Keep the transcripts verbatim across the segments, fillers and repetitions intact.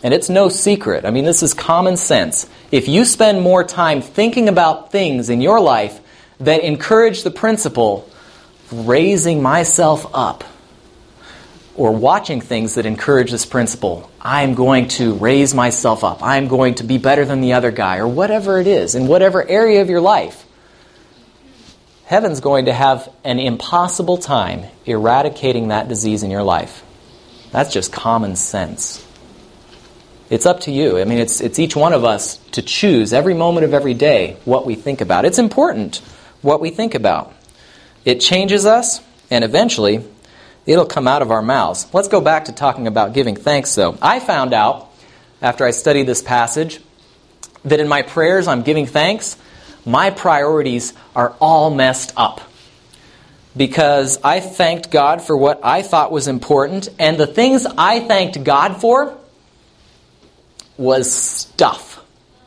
And it's no secret. I mean, this is common sense. If you spend more time thinking about things in your life that encourage the principle, raising myself up, or watching things that encourage this principle, I'm going to raise myself up, I'm going to be better than the other guy, or whatever it is, in whatever area of your life, heaven's going to have an impossible time eradicating that disease in your life. That's just common sense. It's up to you. I mean, it's it's each one of us to choose every moment of every day what we think about. It's important what we think about. It changes us, and eventually it'll come out of our mouths. Let's go back to talking about giving thanks, though. I found out, after I studied this passage, that in my prayers I'm giving thanks, my priorities are all messed up. Because I thanked God for what I thought was important, and the things I thanked God for was stuff.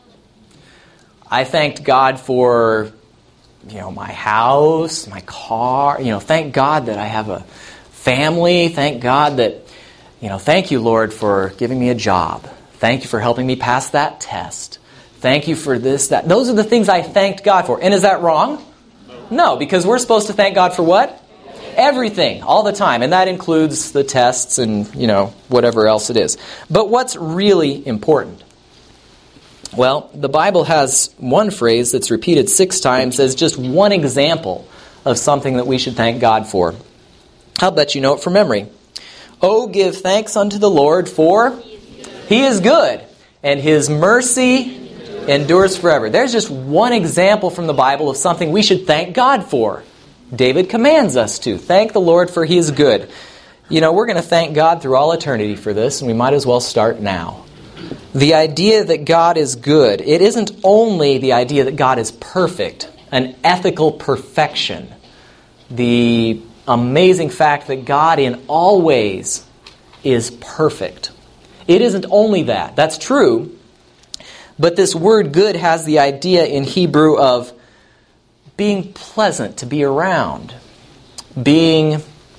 I thanked God for, you know, my house, my car. You know, thank God that I have a family. Thank God that, you know, thank you, Lord, for giving me a job. Thank you for helping me pass that test. Thank you for this, that. Those are the things I thanked God for. And is that wrong? No, because we're supposed to thank God for what? Everything, all the time. And that includes the tests and, you know, whatever else it is. But what's really important? Well, the Bible has one phrase that's repeated six times as just one example of something that we should thank God for. I'll bet you know it from memory. Oh, give thanks unto the Lord, for He is good, and His mercy endures forever. There's just one example from the Bible of something we should thank God for. David commands us to. Thank the Lord, for He is good. You know, we're going to thank God through all eternity for this, and we might as well start now. The idea that God is good, it isn't only the idea that God is perfect, an ethical perfection. The amazing fact that God in all ways is perfect. It isn't only that. That's true. But this word good has the idea in Hebrew of being pleasant to be around, being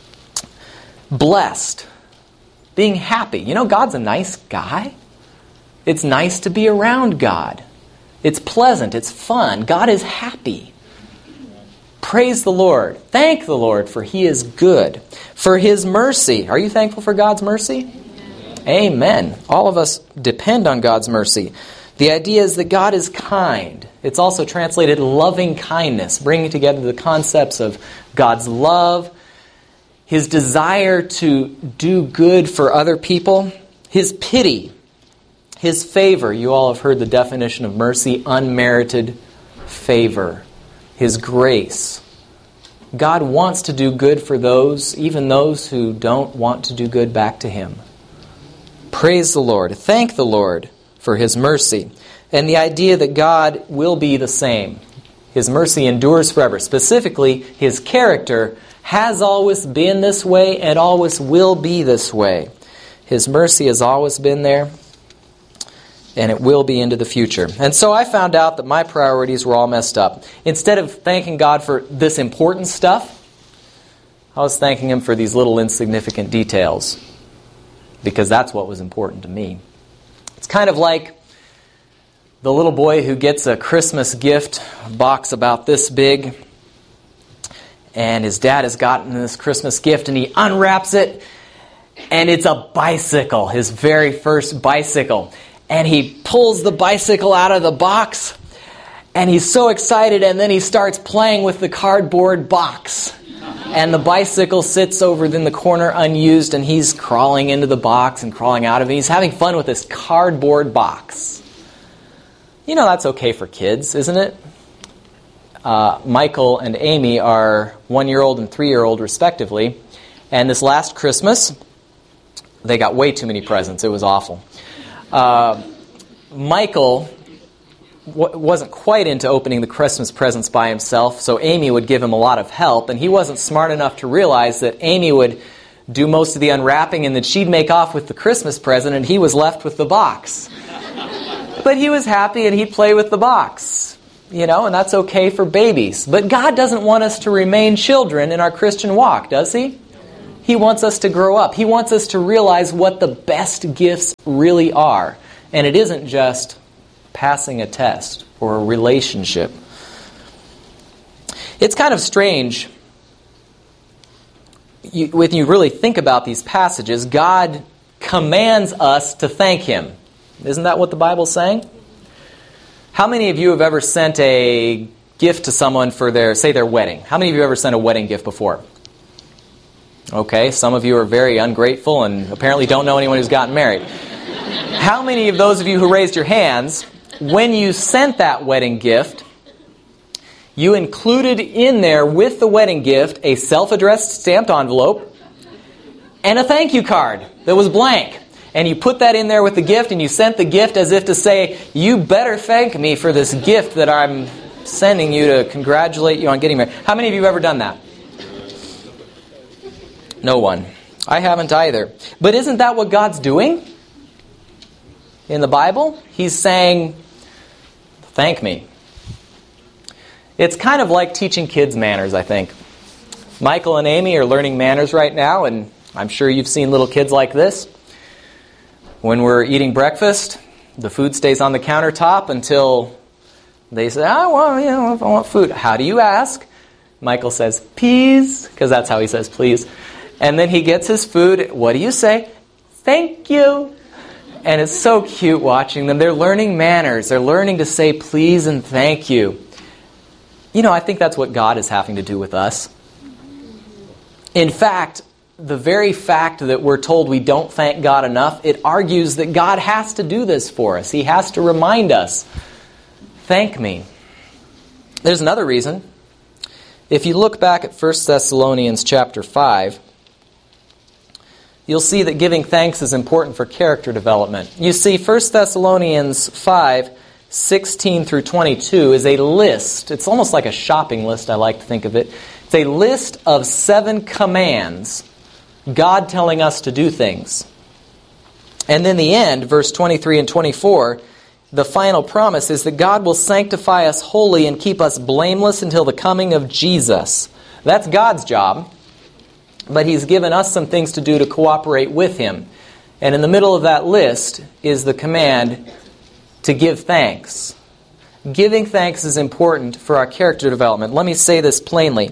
blessed, being happy. You know, God's a nice guy. It's nice to be around God. It's pleasant. It's fun. God is happy. Praise the Lord. Thank the Lord, for He is good. For His mercy. Are you thankful for God's mercy? Amen. All of us depend on God's mercy. The idea is that God is kind. It's also translated loving kindness, bringing together the concepts of God's love, His desire to do good for other people, His pity, His favor. You all have heard the definition of mercy, unmerited favor. His grace. God wants to do good for those, even those who don't want to do good back to Him. Praise the Lord. Thank the Lord for His mercy. And the idea that God will be the same. His mercy endures forever. Specifically, His character has always been this way and always will be this way. His mercy has always been there, and it will be into the future. And so I found out that my priorities were all messed up. Instead of thanking God for this important stuff, I was thanking Him for these little insignificant details, because that's what was important to me. It's kind of like the little boy who gets a Christmas gift box about this big, and his dad has gotten this Christmas gift, and he unwraps it, and it's a bicycle, his very first bicycle. And he pulls the bicycle out of the box, and he's so excited, and then he starts playing with the cardboard box. And the bicycle sits over in the corner unused, and he's crawling into the box and crawling out of it. He's having fun with this cardboard box. You know, that's okay for kids, isn't it? Uh, Michael and Amy are one-year-old and three-year-old, respectively. And this last Christmas, they got way too many presents. It was awful. Uh, Michael w- wasn't quite into opening the Christmas presents by himself, so Amy would give him a lot of help, and he wasn't smart enough to realize that Amy would do most of the unwrapping and that she'd make off with the Christmas present, and he was left with the box. But he was happy, and he'd play with the box, you know, and that's okay for babies. But God doesn't want us to remain children in our Christian walk, does He? He wants us to grow up. He wants us to realize what the best gifts really are. And it isn't just passing a test or a relationship. It's kind of strange you, when you really think about these passages. God commands us to thank Him. Isn't that what the Bible's saying? How many of you have ever sent a gift to someone for their, say, their wedding? How many of you have ever sent a wedding gift before? Okay, some of you are very ungrateful and apparently don't know anyone who's gotten married. How many of those of you who raised your hands, when you sent that wedding gift, you included in there with the wedding gift a self-addressed stamped envelope and a thank you card that was blank? And you put that in there with the gift, and you sent the gift as if to say, you better thank me for this gift that I'm sending you to congratulate you on getting married. How many of you have ever done that? No one. I haven't either. But isn't that what God's doing in the Bible? He's saying, thank me. It's kind of like teaching kids manners, I think. Michael and Amy are learning manners right now, and I'm sure you've seen little kids like this. When we're eating breakfast, the food stays on the countertop until they say, I want, you know, I want food. How do you ask? Michael says, please, because that's how he says please. And then he gets his food. What do you say? Thank you. And it's so cute watching them. They're learning manners. They're learning to say please and thank you. You know, I think that's what God is having to do with us. In fact, the very fact that we're told we don't thank God enough, it argues that God has to do this for us. He has to remind us, thank me. There's another reason. If you look back at First Thessalonians chapter five, you'll see that giving thanks is important for character development. You see, First Thessalonians five, sixteen through twenty-two is a list. It's almost like a shopping list, I like to think of it. It's a list of seven commands, God telling us to do things. And in the end, verse twenty-three and twenty-four, the final promise is that God will sanctify us wholly and keep us blameless until the coming of Jesus. That's God's job, but He's given us some things to do to cooperate with Him. And in the middle of that list is the command to give thanks. Giving thanks is important for our character development. Let me say this plainly.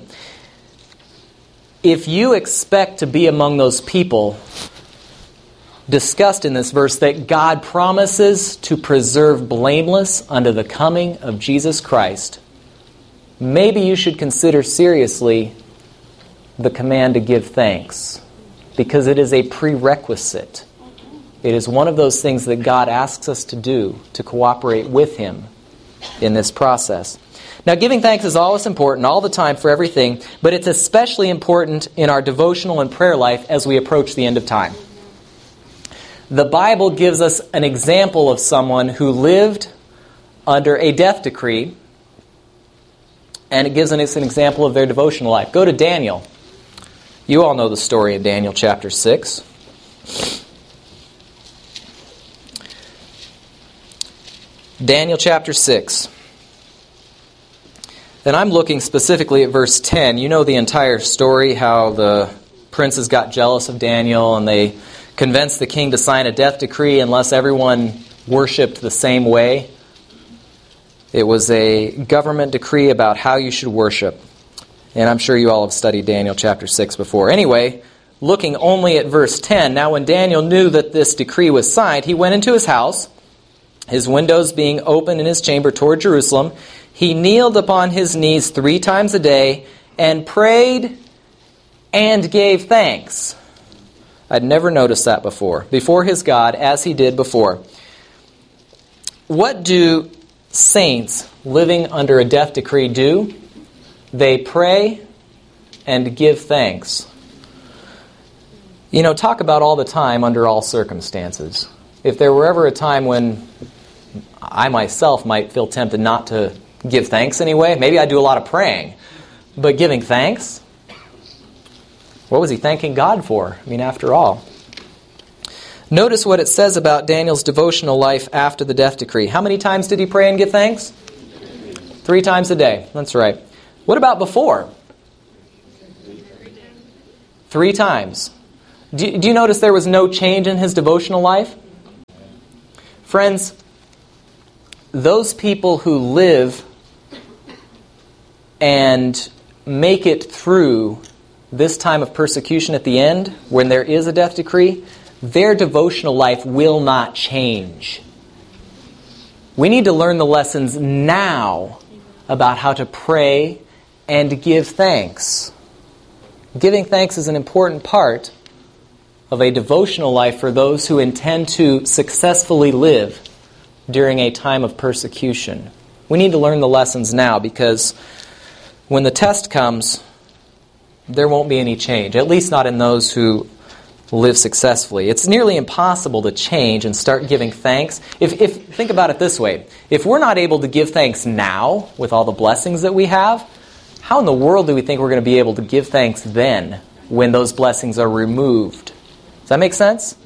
If you expect to be among those people discussed in this verse that God promises to preserve blameless unto the coming of Jesus Christ, maybe you should consider seriously the command to give thanks, because it is a prerequisite. It is one of those things that God asks us to do to cooperate with Him in this process. Now, giving thanks is always important, all the time, for everything, but it's especially important in our devotional and prayer life as we approach the end of time. The Bible gives us an example of someone who lived under a death decree, and it gives us an example of their devotional life. Go to Daniel. You all know the story of Daniel chapter six. Daniel chapter six. Then I'm looking specifically at verse ten. You know the entire story, how the princes got jealous of Daniel and they convinced the king to sign a death decree unless everyone worshipped the same way. It was a government decree about how you should worship. And I'm sure you all have studied Daniel chapter six before. Anyway, looking only at verse ten, now when Daniel knew that this decree was signed, he went into his house, his windows being open in his chamber toward Jerusalem. He kneeled upon his knees three times a day and prayed and gave thanks. I'd never noticed that before. Before his God, as he did before. What do saints living under a death decree do? They pray and give thanks. You know, talk about all the time under all circumstances. If there were ever a time when I myself might feel tempted not to give thanks anyway, maybe I do a lot of praying, but giving thanks? What was he thanking God for? I mean, after all. Notice what it says about Daniel's devotional life after the death decree. How many times did he pray and give thanks? Three times a day. That's right. What about before? Three times. Do, do you notice there was no change in his devotional life? Friends, those people who live and make it through this time of persecution at the end, when there is a death decree, their devotional life will not change. We need to learn the lessons now about how to pray and give thanks. Giving thanks is an important part of a devotional life for those who intend to successfully live during a time of persecution. We need to learn the lessons now, because when the test comes, there won't be any change, at least not in those who live successfully. It's nearly impossible to change and start giving thanks. If, if think about it this way. If we're not able to give thanks now with all the blessings that we have, how in the world do we think we're going to be able to give thanks then when those blessings are removed? Does that make sense?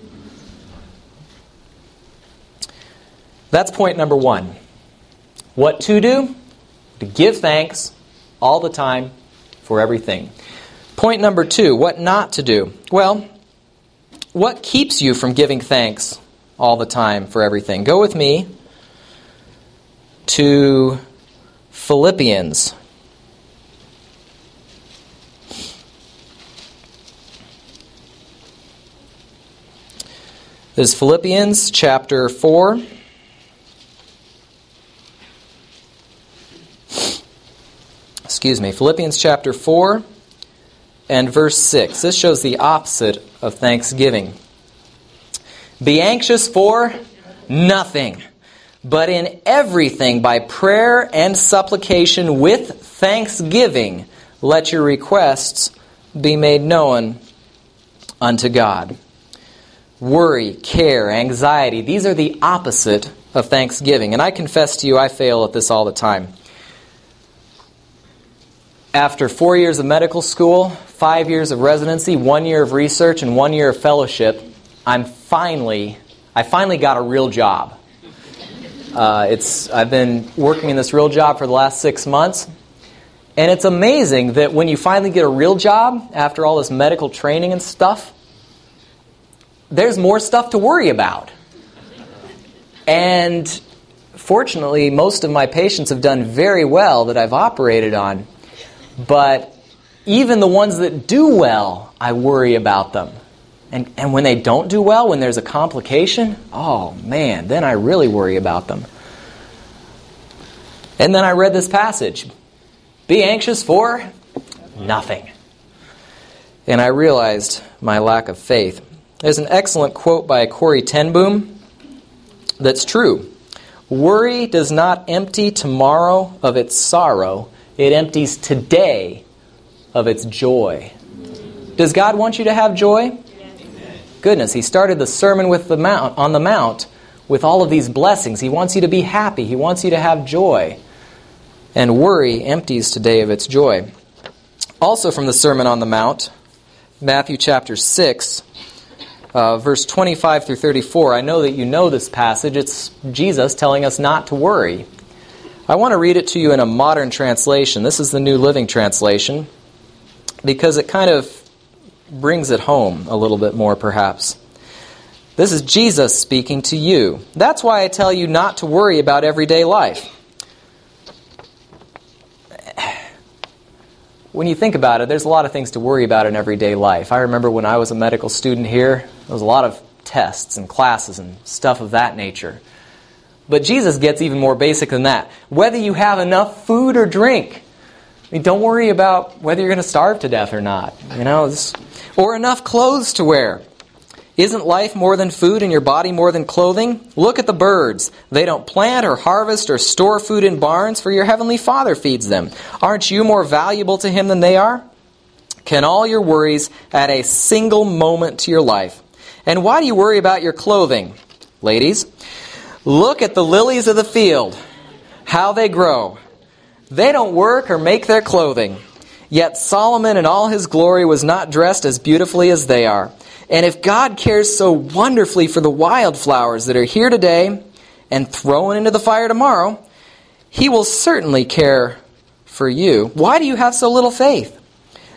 That's point number one. What to do? To give thanks all the time for everything. Point number two, what not to do? Well, what keeps you from giving thanks all the time for everything? Go with me to Philippians. This is Philippians chapter four. Excuse me, Philippians chapter four and verse six. This shows the opposite of thanksgiving. Be anxious for nothing, but in everything by prayer and supplication with thanksgiving, let your requests be made known unto God. Worry, care, anxiety, these are the opposite of thanksgiving. And I confess to you, I fail at this all the time. After four years of medical school, five years of residency, one year of research, and one year of fellowship, I'm finally, I finally got a real job. Uh, it's I've been working in this real job for the last six months. And it's amazing that when you finally get a real job, after all this medical training and stuff, there's more stuff to worry about. And fortunately, most of my patients have done very well that I've operated on. But even the ones that do well, I worry about them. And and when they don't do well, when there's a complication, oh man, then I really worry about them. And then I read this passage. Be anxious for nothing. And I realized my lack of faith. There's an excellent quote by Corrie ten Boom that's true. Worry does not empty tomorrow of its sorrow. It empties today of its joy. Does God want you to have joy? Yes. Goodness, He started the Sermon with the Mount, on the Mount with all of these blessings. He wants you to be happy. He wants you to have joy. And worry empties today of its joy. Also from the Sermon on the Mount, Matthew chapter six, uh, verse twenty-five through thirty-four. I know that you know this passage. It's Jesus telling us not to worry. I want to read it to you in a modern translation. This is the New Living Translation, because it kind of brings it home a little bit more, perhaps. This is Jesus speaking to you. That's why I tell you not to worry about everyday life. When you think about it, there's a lot of things to worry about in everyday life. I remember when I was a medical student here, there was a lot of tests and classes and stuff of that nature. But Jesus gets even more basic than that. Whether you have enough food or drink. I mean, don't worry about whether you're going to starve to death or not. You know, this, or enough clothes to wear. Isn't life more than food and your body more than clothing? Look at the birds. They don't plant or harvest or store food in barns, for your heavenly Father feeds them. Aren't you more valuable to Him than they are? Can all your worries add a single moment to your life? And why do you worry about your clothing? Ladies, look at the lilies of the field, how they grow. They don't work or make their clothing. Yet Solomon in all his glory was not dressed as beautifully as they are. And if God cares so wonderfully for the wildflowers that are here today and thrown into the fire tomorrow, He will certainly care for you. Why do you have so little faith?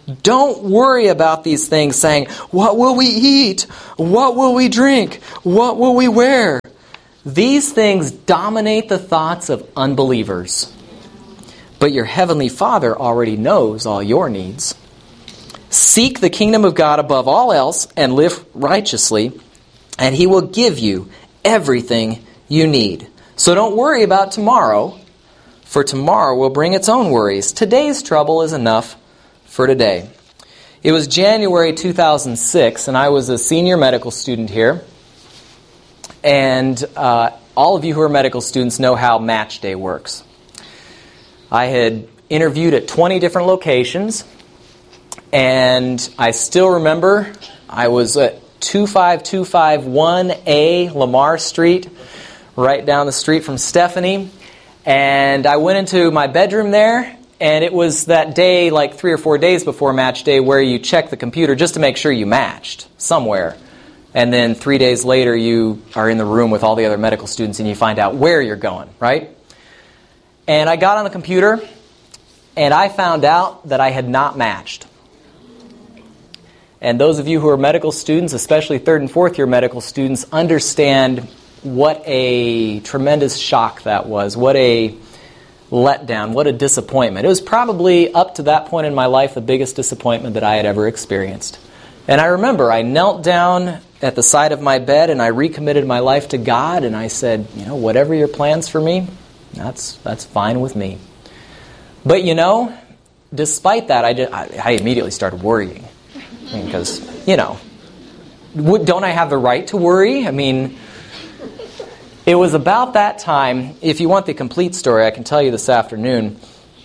Don't worry about these things saying, what will we eat? What will we drink? What will we wear? These things dominate the thoughts of unbelievers. But your heavenly Father already knows all your needs. Seek the kingdom of God above all else and live righteously, and He will give you everything you need. So don't worry about tomorrow, for tomorrow will bring its own worries. Today's trouble is enough for today. It was January two thousand six, and I was a senior medical student here. And uh, all of you who are medical students know how match day works. I had interviewed at twenty different locations, and I still remember I was at two five two five one A Lamar Street, right down the street from Stephanie. And I went into my bedroom there, and it was that day, like three or four days before match day, where you check the computer just to make sure you matched somewhere. And then three days later, you are in the room with all the other medical students, and you find out where you're going, right? And I got on the computer, and I found out that I had not matched. And those of you who are medical students, especially third and fourth year medical students, understand what a tremendous shock that was. What a letdown. What a disappointment. It was probably, up to that point in my life, the biggest disappointment that I had ever experienced. And I remember I knelt down at the side of my bed and I recommitted my life to God, and I said, you know, whatever your plans for me, that's that's fine with me. But you know, despite that, I, just, I, I immediately started worrying. Because, you know, don't I have the right to worry? I mean, it was about that time. If you want the complete story, I can tell you this afternoon.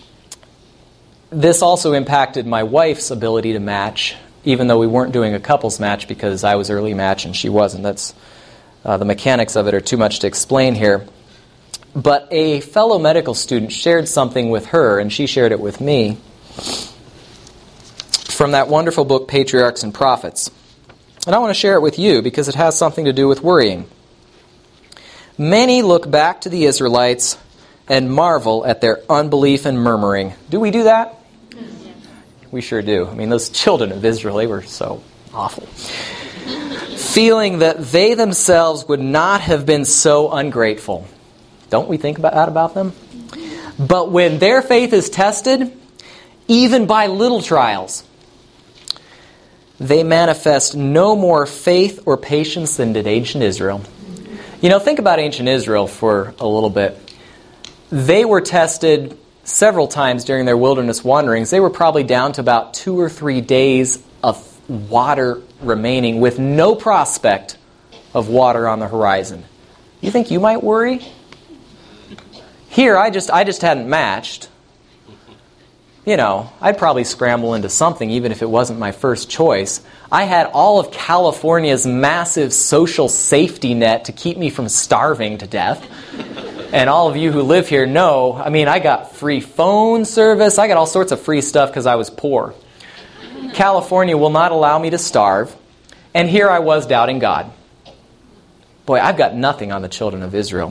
This also impacted my wife's ability to match, even though we weren't doing a couples match because I was early match and she wasn't. That's uh, the mechanics of it are too much to explain here. But a fellow medical student shared something with her, and she shared it with me, from that wonderful book, Patriarchs and Prophets. And I want to share it with you because it has something to do with worrying. Many look back to the Israelites and marvel at their unbelief and murmuring. Do we do that? Yeah. We sure do. I mean, those children of Israel, they were so awful. Feeling that they themselves would not have been so ungrateful. Don't we think about that about them? But when their faith is tested, even by little trials, they manifest no more faith or patience than did ancient Israel. You know, think about ancient Israel for a little bit. They were tested several times during their wilderness wanderings. They were probably down to about two or three days of water remaining with no prospect of water on the horizon. You think you might worry? Here, I just I just hadn't matched. You know, I'd probably scramble into something even if it wasn't my first choice. I had all of California's massive social safety net to keep me from starving to death. And all of you who live here know, I mean, I got free phone service. I got all sorts of free stuff because I was poor. California will not allow me to starve. And here I was doubting God. Boy, I've got nothing on the children of Israel.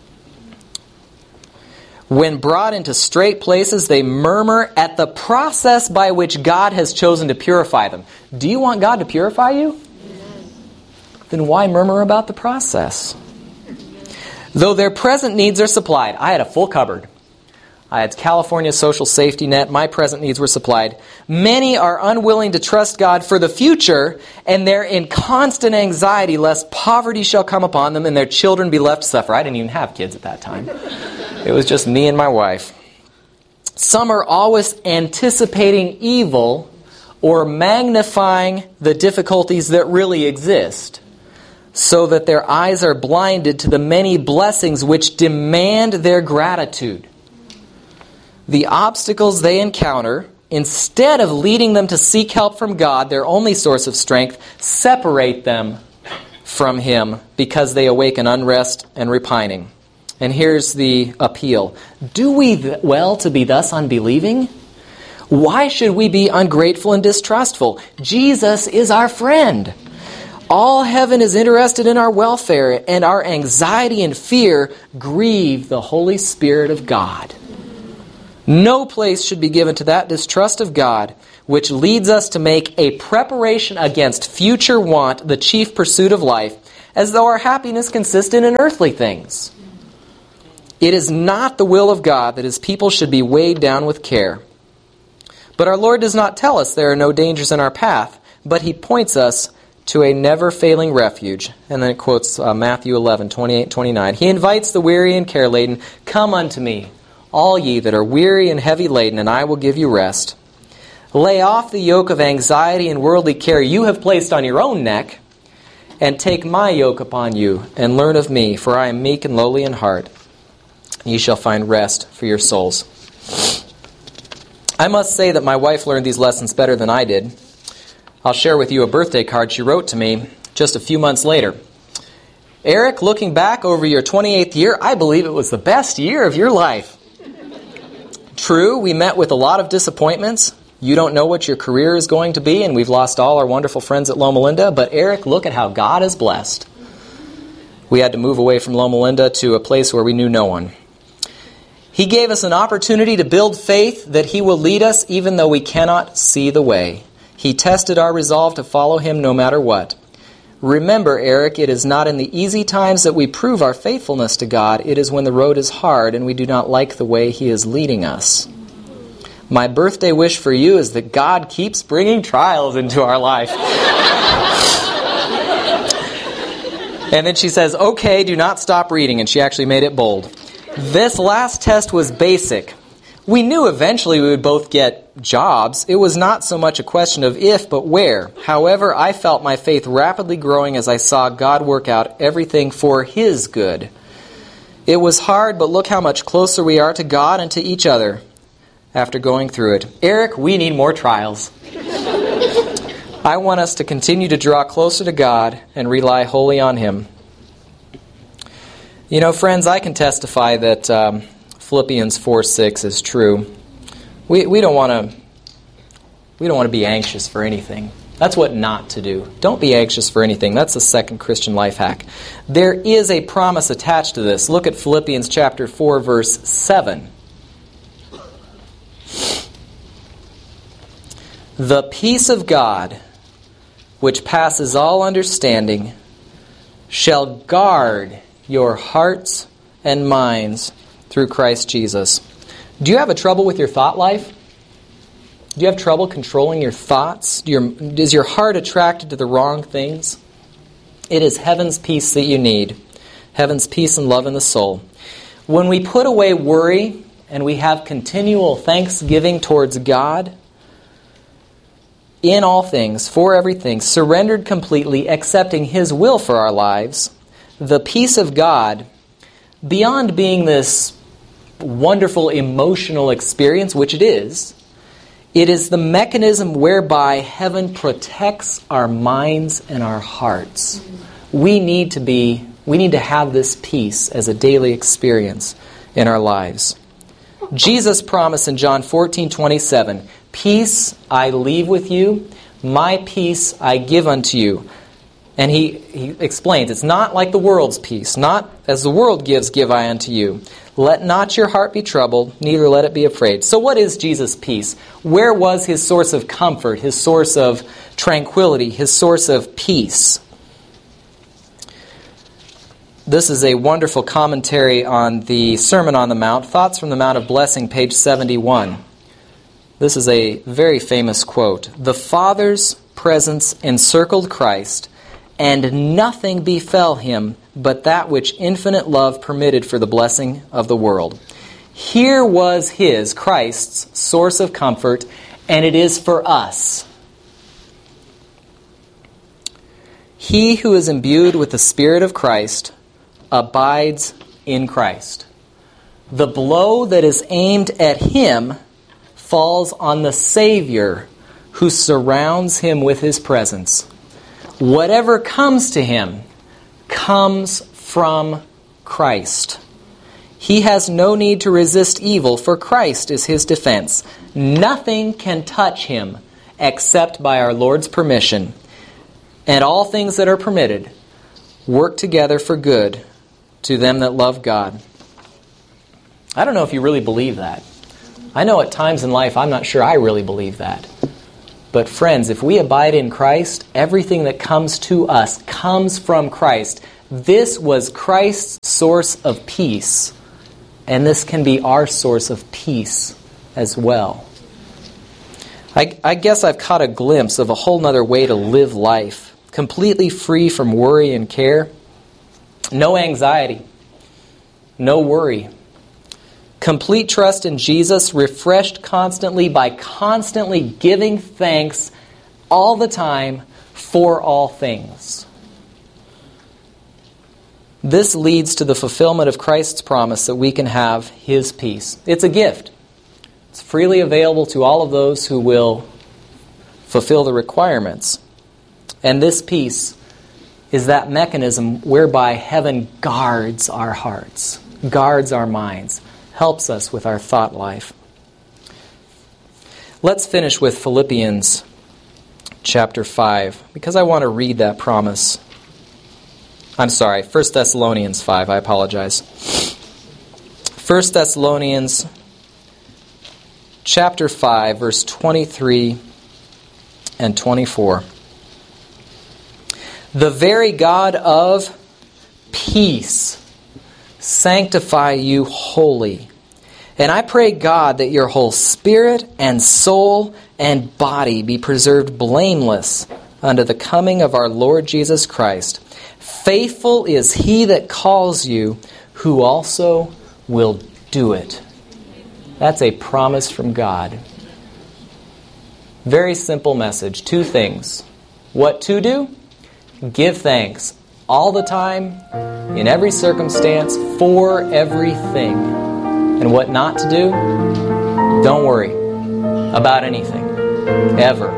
When brought into straight places, they murmur at the process by which God has chosen to purify them. Do you want God to purify you? Then why murmur about the process? Though their present needs are supplied. I had a full cupboard. I had California social safety net. My present needs were supplied. Many are unwilling to trust God for the future, and they're in constant anxiety lest poverty shall come upon them and their children be left to suffer. I didn't even have kids at that time. It was just me and my wife. Some are always anticipating evil or magnifying the difficulties that really exist, so that their eyes are blinded to the many blessings which demand their gratitude. The obstacles they encounter, instead of leading them to seek help from God, their only source of strength, separate them from Him because they awaken unrest and repining. And here's the appeal. Do we well to be thus unbelieving? Why should we be ungrateful and distrustful? Jesus is our friend. All heaven is interested in our welfare, and our anxiety and fear grieve the Holy Spirit of God. No place should be given to that distrust of God which leads us to make a preparation against future want the chief pursuit of life, as though our happiness consisted in earthly things. It is not the will of God that his people should be weighed down with care. But our Lord does not tell us there are no dangers in our path, but he points us to a never-failing refuge. And then it quotes uh, Matthew eleven, twenty-eight, twenty-nine. He invites the weary and care-laden, "Come unto me, all ye that are weary and heavy laden, and I will give you rest. Lay off the yoke of anxiety and worldly care you have placed on your own neck, and take my yoke upon you, and learn of me, for I am meek and lowly in heart. Ye shall find rest for your souls." I must say that my wife learned these lessons better than I did. I'll share with you a birthday card she wrote to me just a few months later. "Eric, looking back over your twenty-eighth year, I believe it was the best year of your life. True, we met with a lot of disappointments. You don't know what your career is going to be, and we've lost all our wonderful friends at Loma Linda. But Eric, look at how God is blessed. We had to move away from Loma Linda to a place where we knew no one. He gave us an opportunity to build faith that he will lead us even though we cannot see the way. He tested our resolve to follow him no matter what. Remember, Eric, it is not in the easy times that we prove our faithfulness to God. It is when the road is hard and we do not like the way he is leading us. My birthday wish for you is that God keeps bringing trials into our life." And then she says, "Okay, do not stop reading," and she actually made it bold. "This last test was basic. We knew eventually we would both get jobs. It was not so much a question of if, but where. However, I felt my faith rapidly growing as I saw God work out everything for his good. It was hard, but look how much closer we are to God and to each other after going through it. Eric, we need more trials. I want us to continue to draw closer to God and rely wholly on him." You know, friends, I can testify that um, Philippians four six is true. We we don't want to we don't want to be anxious for anything. That's what not to do. Don't be anxious for anything. That's the second Christian life hack. There is a promise attached to this. Look at Philippians chapter four, verse seven. "The peace of God, which passes all understanding, shall guard your hearts and minds through Christ Jesus." Do you have a trouble with your thought life? Do you have trouble controlling your thoughts? Do your, is your heart attracted to the wrong things? It is heaven's peace that you need. Heaven's peace and love in the soul. When we put away worry and we have continual thanksgiving towards God, in all things, for everything, surrendered completely, accepting his will for our lives, the peace of God, beyond being this wonderful emotional experience, which it is, it is the mechanism whereby heaven protects our minds and our hearts. We need to be, we need to have this peace as a daily experience in our lives. Jesus promised in John fourteen twenty-seven, "Peace I leave with you, my peace I give unto you." And he, he explains, it's not like the world's peace. Not as the world gives, give I unto you. Let not your heart be troubled, neither let it be afraid. So what is Jesus' peace? Where was his source of comfort, his source of tranquility, his source of peace? This is a wonderful commentary on the Sermon on the Mount, Thoughts from the Mount of Blessing, page seventy-one. This is a very famous quote. "The Father's presence encircled Christ, and nothing befell him but that which infinite love permitted for the blessing of the world." Here was his, Christ's, source of comfort, and it is for us. He who is imbued with the Spirit of Christ abides in Christ. The blow that is aimed at him falls on the Savior who surrounds him with his presence. Whatever comes to him comes from Christ. He has no need to resist evil, for Christ is his defense. Nothing can touch him except by our Lord's permission. And all things that are permitted work together for good to them that love God. I don't know if you really believe that. I know at times in life I'm not sure I really believe that. But friends, if we abide in Christ, everything that comes to us comes from Christ. This was Christ's source of peace, and this can be our source of peace as well. I, I guess I've caught a glimpse of a whole nother way to live life, completely free from worry and care. No anxiety, no worry. Complete trust in Jesus, refreshed constantly by constantly giving thanks all the time for all things. This leads to the fulfillment of Christ's promise that we can have His peace. It's a gift. It's freely available to all of those who will fulfill the requirements. And this peace is that mechanism whereby heaven guards our hearts, guards our minds, helps us with our thought life. Let's finish with Philippians chapter five, because I want to read that promise. I'm sorry, First Thessalonians five, I apologize. First Thessalonians chapter five, verse twenty-three and twenty-four. The very God of peace sanctify you wholly. And I pray, God, that your whole spirit and soul and body be preserved blameless unto the coming of our Lord Jesus Christ. Faithful is He that calls you, who also will do it. That's a promise from God. Very simple message. Two things. What to do? Give thanks all the time, in every circumstance, for everything. And what not to do? Don't worry about anything, ever.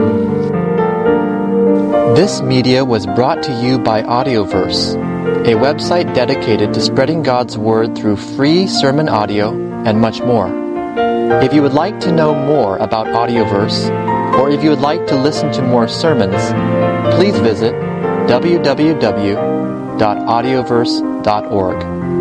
This media was brought to you by Audioverse, a website dedicated to spreading God's Word through free sermon audio and much more. If you would like to know more about Audioverse, or if you would like to listen to more sermons, please visit w w w dot audioverse dot org.